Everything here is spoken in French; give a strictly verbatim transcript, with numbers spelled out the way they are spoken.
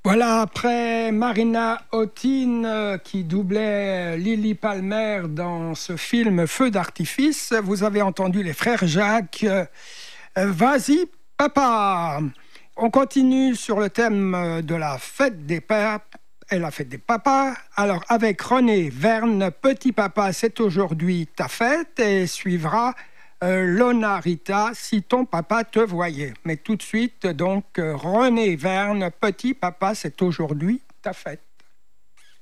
Voilà, après Marina Hawtin euh, qui doublait Lily Palmer dans ce film Feu d'artifice, vous avez entendu les frères Jacques. Euh, euh, Vas-y, papa. On continue sur le thème de la fête des pères et la fête des papas. Alors avec René Verne, petit papa, c'est aujourd'hui ta fête, et suivra euh, Lona Rita, si ton papa te voyait. Mais tout de suite, donc, euh, René Verne, petit papa, c'est aujourd'hui ta fête.